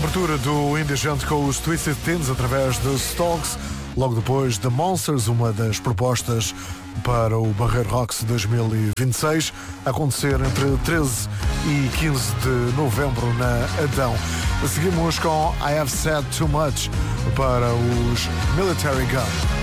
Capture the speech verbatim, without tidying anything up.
Abertura do Indigente com os Twisted Teens através de Stalks. Logo depois, The Monsters, uma das propostas para o Barreiro Rocks dois mil e vinte e seis, a acontecer entre treze e quinze de novembro na Adão. Seguimos com I Have Said Too Much para os Military Gun.